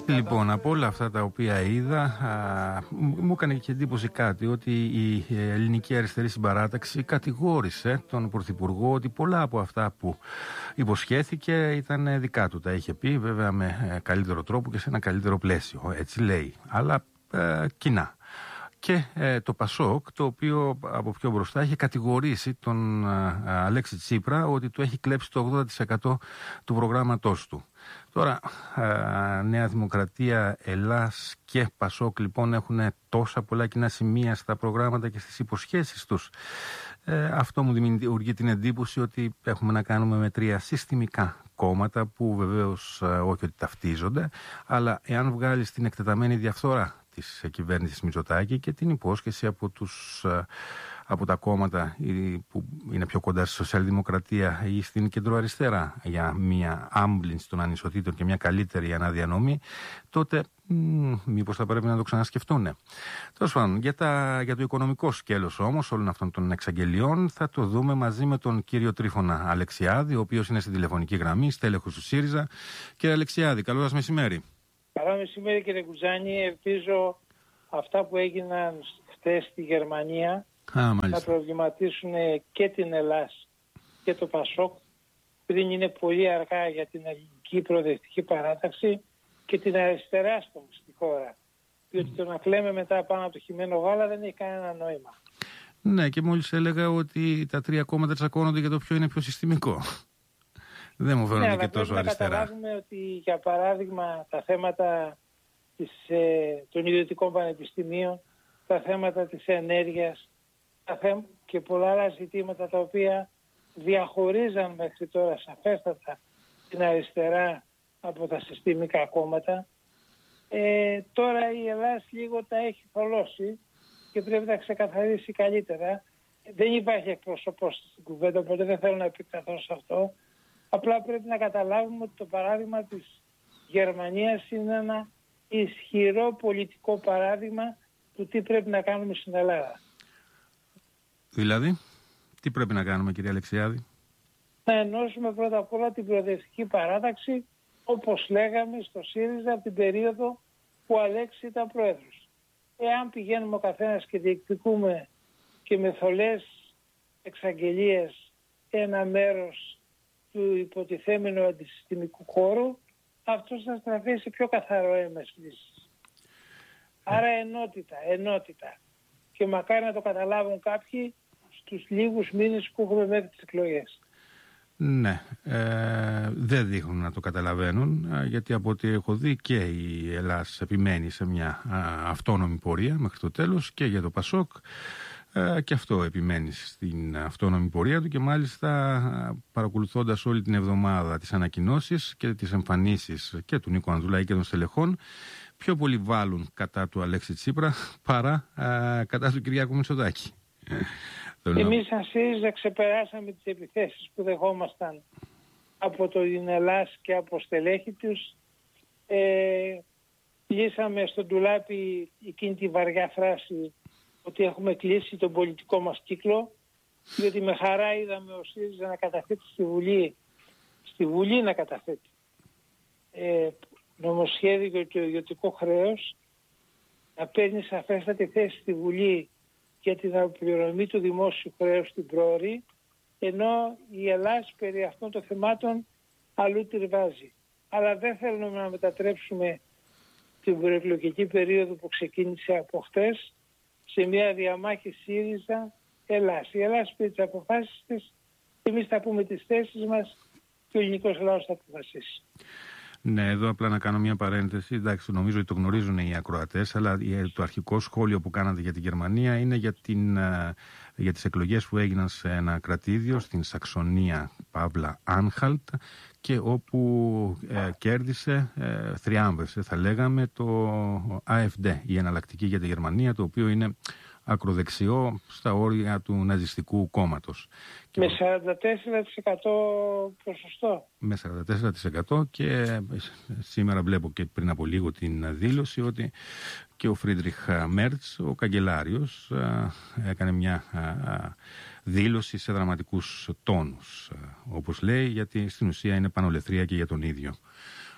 Λοιπόν, από όλα αυτά τα οποία είδα, μου έκανε και εντύπωση κάτι, ότι η ελληνική αριστερή συμπαράταξη κατηγόρησε τον Πρωθυπουργό ότι πολλά από αυτά που υποσχέθηκε ήταν δικά του. Τα είχε πει βέβαια με καλύτερο τρόπο και σε ένα καλύτερο πλαίσιο, έτσι λέει, αλλά κοινά. Και το Πασόκ, το οποίο από πιο μπροστά είχε κατηγορήσει τον Αλέξη Τσίπρα ότι του έχει κλέψει το 80% του προγράμματός του. Τώρα, Νέα Δημοκρατία, Ελλάς και Πασόκ λοιπόν έχουν τόσα πολλά κοινά σημεία στα προγράμματα και στις υποσχέσεις τους. Αυτό μου δημιουργεί την εντύπωση ότι έχουμε να κάνουμε με τρία συστημικά κόμματα που βεβαίως όχι ότι ταυτίζονται, αλλά εάν βγάλεις την εκτεταμένη διαφθορά της κυβέρνησης Μητσοτάκη και την υπόσχεση από τα κόμματα που είναι πιο κοντά στη σοσιαλδημοκρατία ή στην κεντροαριστερά για μια άμπλυνση των ανισοτήτων και μια καλύτερη αναδιανομή, τότε μήπως θα πρέπει να το ξανασκεφτούν. Τέλος πάντων, για το οικονομικό σκέλος όμως όλων αυτών των εξαγγελιών θα το δούμε μαζί με τον κύριο Τρίφωνα Αλεξιάδη, ο οποίος είναι στην τηλεφωνική γραμμή, στέλεχος του ΣΥΡΙΖΑ. Κύριε Αλεξιάδη, καλό σας μεσημέρι. Καλό μεσημέρι κύριε Κουτζάνη, ελπίζω αυτά που έγιναν χτες στη Γερμανία να προβληματίσουν και την Ελλάς και το Πασόκ, πριν είναι πολύ αργά για την ελληνική προοδευτική παράταξη και την αριστερά στη χώρα. Διότι το να κλαίμε μετά πάνω από το χυμένο γάλα δεν έχει κανένα νόημα. Ναι, και μόλις έλεγα ότι τα τρία κόμματα τσακώνονται για το ποιο είναι πιο συστημικό. Δεν μου φαίνονται και τόσο αριστερά. Να καταλάβουμε ότι για παράδειγμα τα θέματα των ιδιωτικών πανεπιστημίων, τα θέματα της ενέργειας και πολλά άλλα ζητήματα τα οποία διαχωρίζαν μέχρι τώρα σαφέστατα την αριστερά από τα συστημικά κόμματα. Τώρα η Ελλάδα λίγο τα έχει θολώσει και πρέπει να ξεκαθαρίσει καλύτερα. Δεν υπάρχει εκπρόσωπος στην κουβέντα, οπότε δεν θέλω να επεκταθώ σε αυτό. Απλά πρέπει να καταλάβουμε ότι το παράδειγμα της Γερμανίας είναι ένα ισχυρό πολιτικό παράδειγμα του τι πρέπει να κάνουμε στην Ελλάδα. Δηλαδή, τι πρέπει να κάνουμε κύριε Αλεξιάδη? Να ενώσουμε πρώτα απ' όλα την προοδευτική παράταξη, όπως λέγαμε στο ΣΥΡΙΖΑ από την περίοδο που ο Αλέξης ήταν πρόεδρος. Εάν πηγαίνουμε ο καθένας και διεκδικούμε και με θολές εξαγγελίες ένα μέρος του υποτιθέμενου αντισυστημικού χώρου, αυτός θα στραφεί σε πιο καθαρό έμες λύσεις. Άρα ενότητα. Και μακάρι να το καταλάβουν κάποιοι στους λίγους μήνες που έχουμε μέχρι τις εκλογές. Ναι, δεν δείχνουν να το καταλαβαίνουν, γιατί από ό,τι έχω δει και η Ελλάς επιμένει σε μια αυτόνομη πορεία μέχρι το τέλος και για το Πασόκ και αυτό επιμένει στην αυτόνομη πορεία του και μάλιστα παρακολουθώντας όλη την εβδομάδα τις ανακοινώσεις και τις εμφανίσεις και του Νίκου Ανδρουλάκη και των στελεχών, πιο πολύ βάλουν κατά του Αλέξη Τσίπρα παρά κατά του Κυριάκου Μητσοτάκη. Εμείς σαν ΣΥΡΙΖΑ ξεπεράσαμε τις επιθέσεις που δεχόμασταν από το Ελλάς και από στελέχη τους. Λύσαμε στον ντουλάπι εκείνη τη βαριά φράση ότι έχουμε κλείσει τον πολιτικό μας κύκλο, διότι με χαρά είδαμε ο ΣΥΡΙΖΑ να καταθέτει στη Βουλή να καταθέτει νομοσχέδιο για το ιδιωτικό χρέος, να παίρνει σαφέστατη θέση στη Βουλή για την αποπληρωμή του δημόσιου χρέους στην πρόωρη, ενώ η Ελλάδα περί αυτών των θεμάτων αλλού τριβάζει. Αλλά δεν θέλουμε να μετατρέψουμε την προεκλογική περίοδο που ξεκίνησε από χτες σε μια διαμάχη ΣΥΡΙΖΑ-Ελλάς. Η Ελλάδα πήρε τις αποφάσεις της, εμείς θα πούμε τις θέσεις μας και ο ελληνικός λαός θα αποφασίσει. Ναι, εδώ απλά να κάνω μια παρένθεση. Εντάξει, νομίζω ότι το γνωρίζουν οι ακροατές, αλλά το αρχικό σχόλιο που κάνατε για τη Γερμανία είναι για τις εκλογές που έγιναν σε ένα κρατήδιο στην Σαξονία Παύλα Άνχαλτ και όπου κέρδισε, θριάμβευσε θα λέγαμε, το AfD, η εναλλακτική για τη Γερμανία, το οποίο είναι ακροδεξιό στα όρια του ναζιστικού κόμματος. Με 44% ποσοστό. Με 44% και σήμερα βλέπω και πριν από λίγο την δήλωση ότι και ο Φρίντριχ Μέρτς, ο καγκελάριος, έκανε μια δήλωση σε δραματικούς τόνους, όπως λέει, γιατί στην ουσία είναι πανολεθρία και για τον ίδιο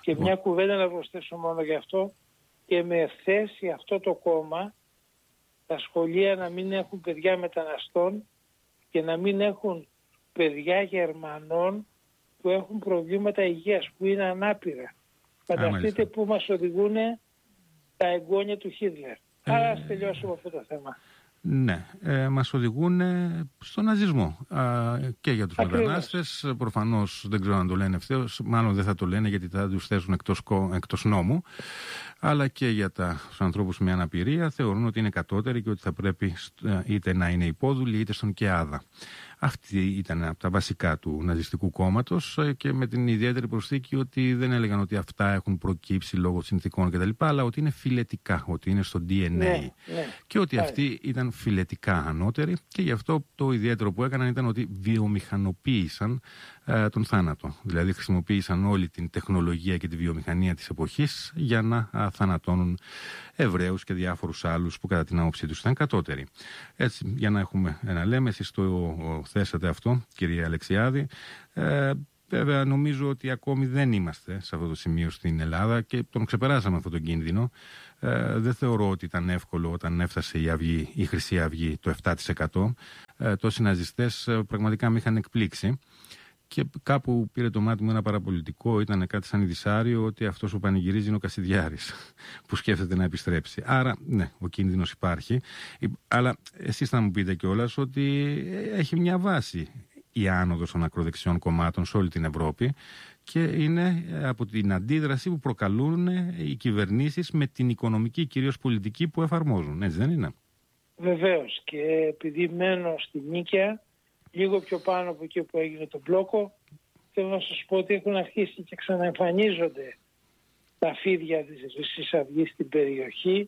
Και μια κουβέντα να προσθέσω μόνο γι' αυτό, και με θέση αυτό το κόμμα τα σχολεία να μην έχουν παιδιά μεταναστών και να μην έχουν παιδιά Γερμανών που έχουν προβλήματα υγείας, που είναι ανάπηρα. Φανταστείτε που μας οδηγούν τα εγγόνια του Χίτλερ. Άρα ας τελειώσουμε αυτό το θέμα. Ναι, μας οδηγούν στον ναζισμό και για τους μετανάστες. Προφανώς δεν ξέρω αν το λένε ευθέως, μάλλον δεν θα το λένε γιατί θα τους θέσουν εκτός νόμου, αλλά και για τους ανθρώπους με αναπηρία θεωρούν ότι είναι κατώτεροι και ότι θα πρέπει είτε να είναι υπόδουλοι είτε στον ΚΕΑΔΑ. Αυτή ήταν από τα βασικά του ναζιστικού κόμματος και με την ιδιαίτερη προσθήκη ότι δεν έλεγαν ότι αυτά έχουν προκύψει λόγω συνθήκων κτλ. Αλλά ότι είναι φιλετικά, ότι είναι στο DNA. Ναι. Και ότι αυτοί ήταν φιλετικά ανώτεροι και γι' αυτό το ιδιαίτερο που έκαναν ήταν ότι βιομηχανοποίησαν τον θάνατο. Δηλαδή χρησιμοποίησαν όλη την τεχνολογία και τη βιομηχανία της εποχής για να θανατώνουν Εβραίους και διάφορους άλλους που κατά την άποψή τους ήταν κατώτεροι. Έτσι, για να έχουμε ένα λέμε, εσείς το θέσατε αυτό, κυρία Αλεξιάδη. Βέβαια, νομίζω ότι ακόμη δεν είμαστε σε αυτό το σημείο στην Ελλάδα και τον ξεπεράσαμε αυτόν τον κίνδυνο. Δεν θεωρώ ότι ήταν εύκολο όταν έφτασε η Χρυσή Αυγή το 7%. Τόσοι ναζιστές πραγματικά με είχαν εκπλήξει. Και κάπου πήρε το μάτι μου ένα παραπολιτικό, ήταν κάτι σαν ειδησάριο, ότι αυτός που πανηγυρίζει είναι ο Κασιδιάρης, που σκέφτεται να επιστρέψει. Άρα, ναι, ο κίνδυνος υπάρχει. Αλλά εσείς θα μου πείτε κιόλας ότι έχει μια βάση η άνοδος των ακροδεξιών κομμάτων σε όλη την Ευρώπη και είναι από την αντίδραση που προκαλούν οι κυβερνήσεις με την οικονομική κυρίως πολιτική που εφαρμόζουν. Έτσι δεν είναι? Βεβαίως. Και επειδή μένω στη Νίκαια, λίγο πιο πάνω από εκεί που έγινε το μπλόκο, θέλω να σας πω ότι έχουν αρχίσει και ξαναεμφανίζονται τα φίδια της Χρυσής Αυγής στην περιοχή.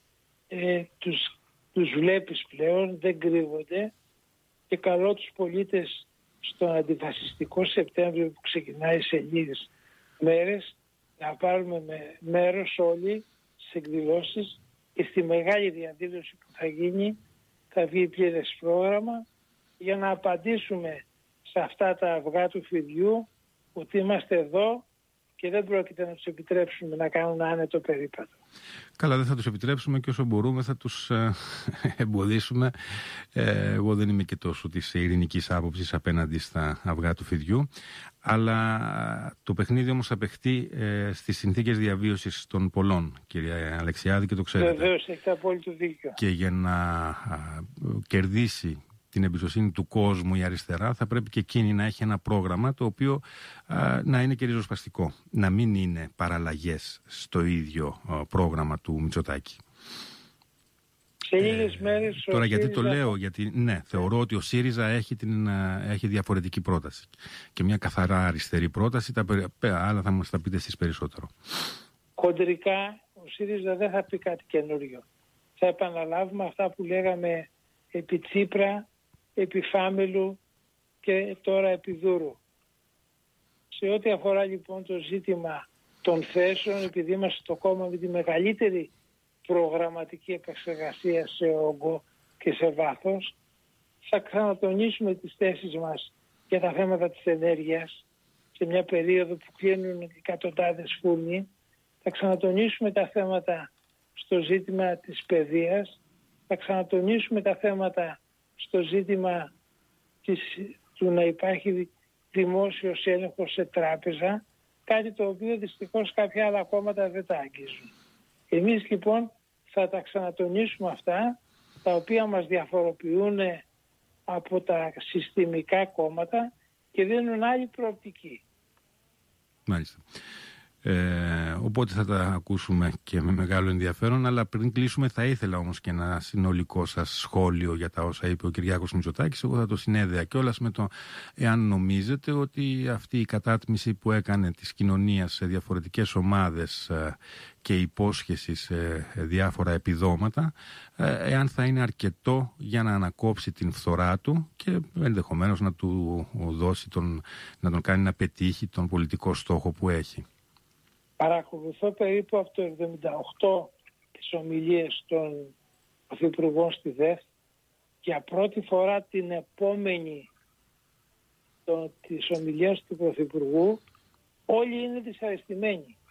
Τους βλέπεις πλέον, δεν κρύβονται και καλώ τους πολίτες στον αντιφασιστικό Σεπτέμβριο που ξεκινάει σε λίγες μέρες να πάρουμε μέρος όλοι στις εκδηλώσεις και στη μεγάλη διαδήλωση που θα γίνει θα βγει πλήρες πρόγραμμα για να απαντήσουμε σε αυτά τα αυγά του φιδιού ότι είμαστε εδώ και δεν πρόκειται να τους επιτρέψουμε να κάνουν άνετο περίπατο. Καλά, δεν θα τους επιτρέψουμε και όσο μπορούμε θα τους εμποδίσουμε. Εγώ δεν είμαι και τόσο της ειρηνικής άποψης απέναντι στα αυγά του φιδιού, αλλά το παιχνίδι όμως θα παιχτεί στις συνθήκες διαβίωσης των πολλών, κυρία Αλεξιάδη, και το ξέρετε. Βεβαίως, έχετε απόλυτο δίκιο. Και για να κερδίσει την εμπιστοσύνη του κόσμου η αριστερά θα πρέπει και εκείνη να έχει ένα πρόγραμμα το οποίο να είναι και ριζοσπαστικό, να μην είναι παραλλαγές στο ίδιο πρόγραμμα του Μητσοτάκη. Σε λίγες μέρες τώρα γιατί το λέω, γιατί ναι, θεωρώ ότι ο ΣΥΡΙΖΑ έχει διαφορετική πρόταση και μια καθαρά αριστερή πρόταση, άλλα θα μας τα πείτε εσείς περισσότερο. Χοντρικά ο ΣΥΡΙΖΑ δεν θα πει κάτι καινούριο. Θα επαναλάβουμε αυτά που λέγαμε επί Τσίπρα, επί Φάμελου και τώρα επί Δούρου. Σε ό,τι αφορά λοιπόν το ζήτημα των θέσεων, επειδή είμαστε το κόμμα με τη μεγαλύτερη προγραμματική επεξεργασία σε όγκο και σε βάθος, θα ξανατονίσουμε τις θέσεις μας για τα θέματα της ενέργειας σε μια περίοδο που κλείνουν εκατοντάδες φούρνοι. Θα ξανατονίσουμε τα θέματα στο ζήτημα της παιδείας, θα ξανατονίσουμε τα θέματα στο ζήτημα του να υπάρχει δημόσιος έλεγχος σε τράπεζα, κάτι το οποίο δυστυχώς κάποια άλλα κόμματα δεν τα αγγίζουν. Εμείς λοιπόν θα τα ξανατονίσουμε αυτά, τα οποία μας διαφοροποιούν από τα συστημικά κόμματα και δίνουν άλλη προοπτική. Μάλιστα. Οπότε θα τα ακούσουμε και με μεγάλο ενδιαφέρον, αλλά πριν κλείσουμε θα ήθελα όμως και ένα συνολικό σας σχόλιο για τα όσα είπε ο Κυριάκος Μητσοτάκης. Εγώ θα το συνέδεα κιόλας με το εάν νομίζετε ότι αυτή η κατάτμιση που έκανε της κοινωνίας σε διαφορετικές ομάδες και υπόσχεση σε διάφορα επιδόματα, εάν θα είναι αρκετό για να ανακόψει την φθορά του και ενδεχομένως να του δώσει να τον κάνει να πετύχει τον πολιτικό στόχο που έχει. Παρακολουθώ περίπου από το 1978 τις ομιλίες των πρωθυπουργών στη ΔΕΘ. Για πρώτη φορά την επόμενη της ομιλίας του πρωθυπουργού όλοι είναι δυσαρεστημένοι.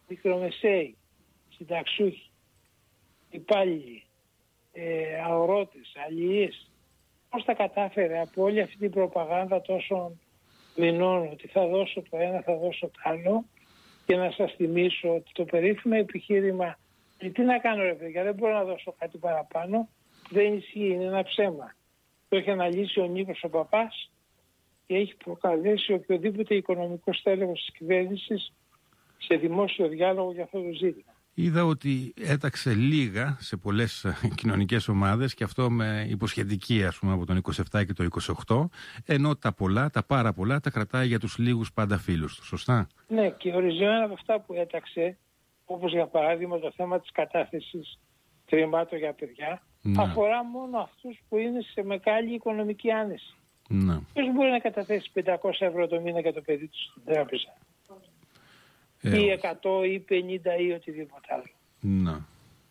μικρομεσαίοι, συνταξιούχοι, υπάλληλοι, αγρότες, αλληλείς, πώς τα κατάφερε από όλη αυτή την προπαγάνδα τόσων μηνών ότι θα δώσω το ένα, θα δώσω το άλλο, και να σας θυμίσω ότι το περίφημο επιχείρημα τι να κάνω ρε παιδιά, δεν μπορώ να δώσω κάτι παραπάνω, δεν ισχύει, είναι ένα ψέμα. Το έχει αναλύσει ο Νίκος ο Παπάς και έχει προκαλέσει οποιοδήποτε οικονομικό στέλεχος της κυβέρνησης σε δημόσιο διάλογο για αυτό το ζήτημα. Είδα ότι έταξε λίγα σε πολλές κοινωνικές ομάδες και αυτό με υποσχετική, ας πούμε, από τον 27 και το 28, ενώ τα πολλά, τα πάρα πολλά, τα κρατάει για τους λίγους πάντα φίλους του. Σωστά? Ναι, και ορισμένα από αυτά που έταξε, όπως για παράδειγμα το θέμα της κατάθεσης χρημάτων για παιδιά, αφορά μόνο αυτούς που είναι σε μεγάλη οικονομική άνεση. Ποιος μπορεί να καταθέσει 500 ευρώ το μήνα για το παιδί του στην τράπεζα? Ή 100 ή 50 ή οτιδήποτε άλλο. Ναι.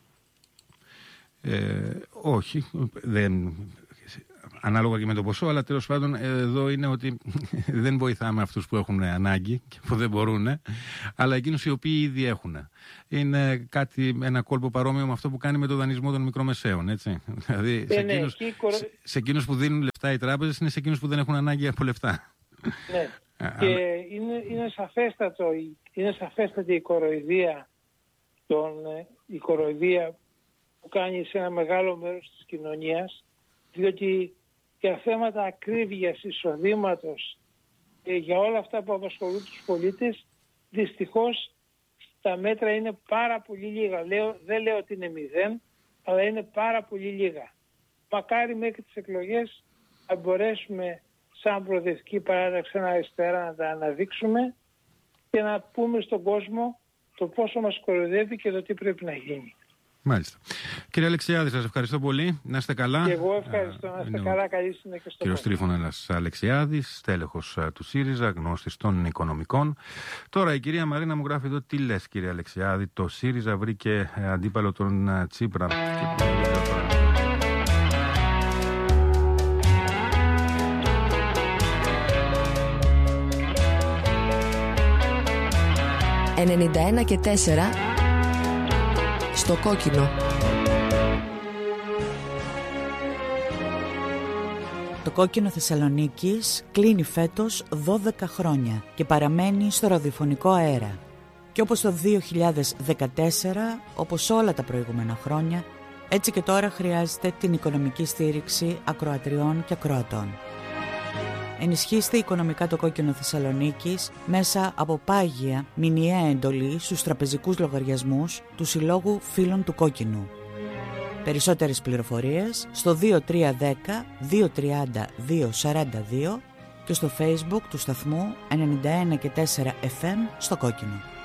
Όχι, ανάλογα και με το ποσό, αλλά τέλος πάντων εδώ είναι ότι δεν βοηθάμε αυτούς που έχουν ανάγκη και που δεν μπορούν, αλλά εκείνους οι οποίοι ήδη έχουν. Είναι ένα κόλπο παρόμοιο με αυτό που κάνει με το δανεισμό των μικρομεσαίων, έτσι. Δηλαδή σε εκείνους που δίνουν λεφτά οι τράπεζες είναι σε εκείνους που δεν έχουν ανάγκη από λεφτά. Ναι. Και είναι σαφέστατη η κοροϊδία που κάνει σε ένα μεγάλο μέρος της κοινωνίας, διότι για θέματα ακρίβειας εισοδήματος και για όλα αυτά που απασχολούν τους πολίτες, δυστυχώς τα μέτρα είναι πάρα πολύ λίγα. Δεν λέω ότι είναι 0, αλλά είναι πάρα πολύ λίγα. Μακάρι μέχρι τις εκλογές να μπορέσουμε σαν προοδευτική παράταξη αριστερά να τα αναδείξουμε και να πούμε στον κόσμο το πόσο μας κοροϊδεύει και το τι πρέπει να γίνει. Μάλιστα. Κύριε Αλεξιάδη, σας ευχαριστώ πολύ. Να είστε καλά. Και εγώ ευχαριστώ. Να είστε καλά. Καλή συνέχεια στο Κύριος Τρίφωνας Αλεξιάδης, στέλεχος του ΣΥΡΙΖΑ, γνώστης των οικονομικών. Τώρα η κυρία Μαρίνα μου γράφει εδώ: τι λες, κύριε Αλεξιάδη, το ΣΥΡΙΖΑ βρήκε αντίπαλο τον Τσίπρα. «91 και 4» στο κόκκινο. Το κόκκινο Θεσσαλονίκης κλείνει φέτος 12 χρόνια και παραμένει στο ραδιοφωνικό αέρα. Και όπως το 2014, όπως όλα τα προηγούμενα χρόνια, έτσι και τώρα χρειάζεται την οικονομική στήριξη ακροατριών και ακροατών. Ενισχύστε οικονομικά το κόκκινο Θεσσαλονίκης μέσα από πάγια μηνιαία εντολή στους τραπεζικούς λογαριασμούς του Συλλόγου Φίλων του Κόκκινου. Περισσότερες πληροφορίες στο 2310 230 242 και στο Facebook του σταθμού 91 και 4 FM στο Κόκκινο.